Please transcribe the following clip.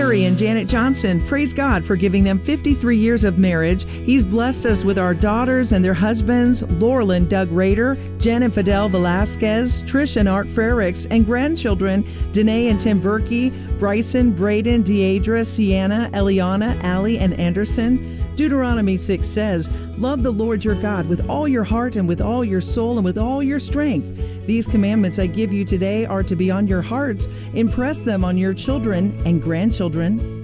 Larry and Janet Johnson. Praise God for giving them 53 years of marriage. He's blessed us with our daughters and their husbands, Laurel and Doug Rader, Jen and Fidel Velasquez, Trish and Art Frericks, and grandchildren, Danae and Tim Berkey, Bryson, Braden, Deidre, Sienna, Eliana, Allie, and Anderson. Deuteronomy 6 says, "Love the Lord your God with all your heart and with all your soul and with all your strength. These commandments I give you today are to be on your hearts. Impress them on your children and grandchildren.